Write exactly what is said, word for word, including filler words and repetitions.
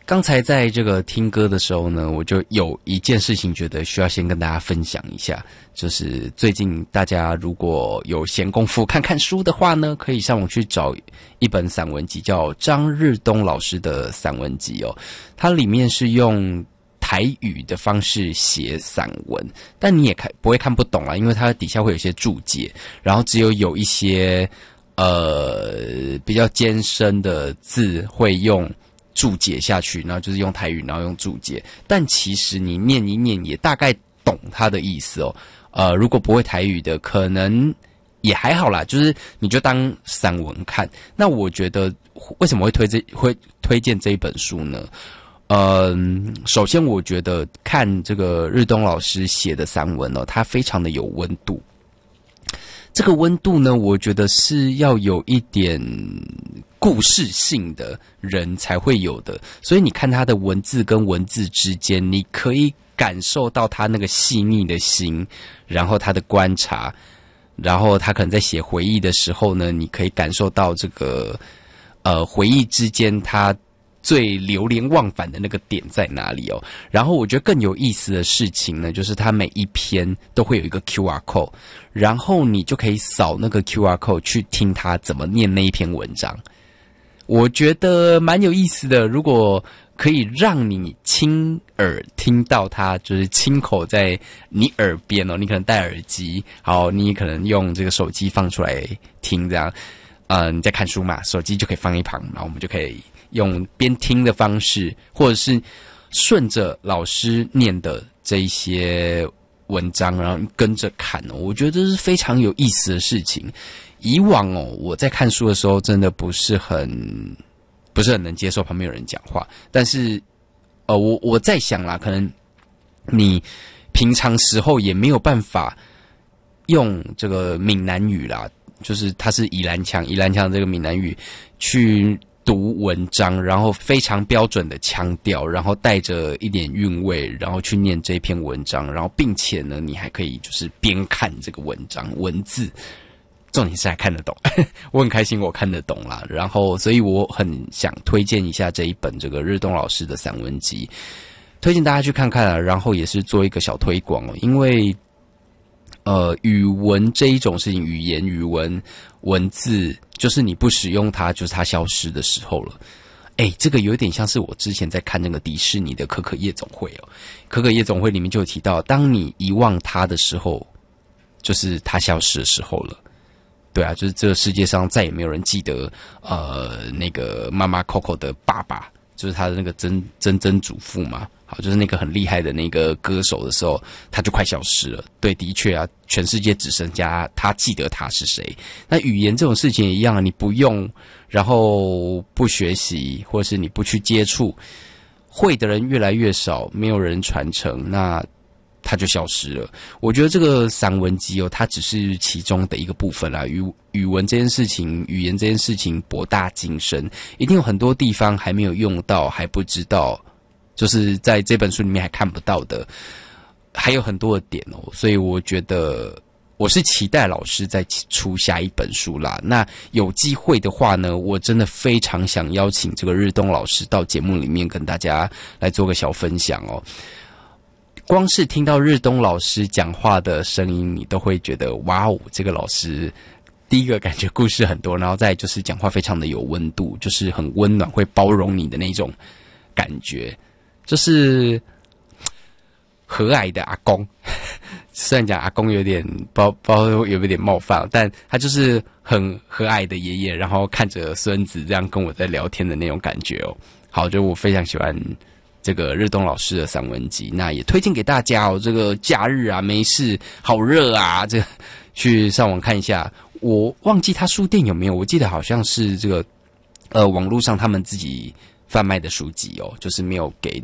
刚才在这个听歌的时候呢，我就有一件事情觉得需要先跟大家分享一下，就是最近大家如果有闲工夫看看书的话呢，可以上网去找一本散文集，叫张日东老师的散文集哦。它里面是用台语的方式写散文，但你也看不会看不懂啦，因为它底下会有一些注解，然后只有有一些呃比较艰深的字会用注解下去，然后就是用台语，然后用注解。但其实你念一念也大概懂它的意思哦。呃，如果不会台语的，可能也还好啦，就是你就当散文看。那我觉得为什么会推这会推荐这一本书呢？嗯、呃，首先我觉得看这个日东老师写的散文哦，它非常的有温度。这个温度呢，我觉得是要有一点故事性的人才会有的，所以你看他的文字跟文字之间，你可以感受到他那个细腻的心，然后他的观察，然后他可能在写回忆的时候呢，你可以感受到这个呃回忆之间他最流连忘返的那个点在哪里哦。然后我觉得更有意思的事情呢，就是它每一篇都会有一个 Q R code， 然后你就可以扫那个 Q R code 去听他怎么念那一篇文章。我觉得蛮有意思的，如果可以让你亲耳听到他就是亲口在你耳边哦，你可能戴耳机，好，你可能用这个手机放出来听这样，呃，你在看书嘛，手机就可以放一旁，然后我们就可以用边听的方式，或者是顺着老师念的这一些文章，然后跟着看哦，我觉得这是非常有意思的事情。以往哦，我在看书的时候真的不是很不是很能接受旁边有人讲话，但是呃，我我在想啦，可能你平常时候也没有办法用这个闽南语啦，就是它是宜兰腔，宜兰腔这个闽南语去读文章，然后非常标准的腔调，然后带着一点韵味，然后去念这篇文章，然后并且呢，你还可以就是边看这个文章文字，重点是还看得懂，我很开心我看得懂啦。然后，所以我很想推荐一下这一本这个日东老师的散文集，推荐大家去看看啊。然后也是做一个小推广哦，因为呃，语文这一种事情，语言、语文、文字，就是你不使用它，就是它消失的时候了。哎，这个有点像是我之前在看那个迪士尼的可可夜总会哦，可可夜总会里面就有提到，当你遗忘它的时候，就是它消失的时候了。对啊，就是这个世界上再也没有人记得，呃，那个妈妈 Coco 的爸爸，就是他的那个曾曾曾祖父嘛。好，就是那个很厉害的那个歌手的时候，他就快消失了。对，的确啊，全世界只剩下他记得他是谁。那语言这种事情也一样啊，你不用，然后不学习，或者是你不去接触，会的人越来越少，没有人传承，那它就消失了。我觉得这个散文集哦，它只是其中的一个部分啦。语语文这件事情，语言这件事情博大精深，一定有很多地方还没有用到，还不知道。就是在这本书里面还看不到的，还有很多的点哦，所以我觉得我是期待老师再出下一本书啦。那有机会的话呢，我真的非常想邀请这个日东老师到节目里面跟大家来做个小分享哦。光是听到日东老师讲话的声音，你都会觉得哇哦，这个老师第一个感觉故事很多，然后再就是讲话非常的有温度，就是很温暖，会包容你的那种感觉。就是和蔼的阿公，虽然讲阿公有点包包有点冒犯，但他就是很和蔼的爷爷，然后看着孙子这样跟我在聊天的那种感觉哦。好，就我非常喜欢这个日东老师的散文集，那也推荐给大家哦。这个假日啊，没事，好热啊，这去上网看一下。我忘记他书店有没有，我记得好像是这个呃网络上他们自己贩卖的书籍哦，就是没有给